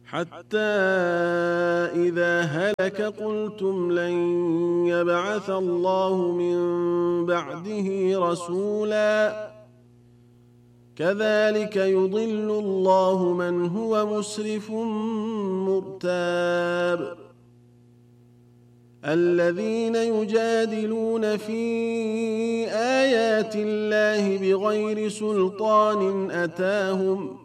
حتى إذا هلك قلتم لن يبعث الله من بعده رسولا كذلك يضل الله من هو مسرف مرتاب الذين يجادلون في آيات الله بغير سلطان أتاهم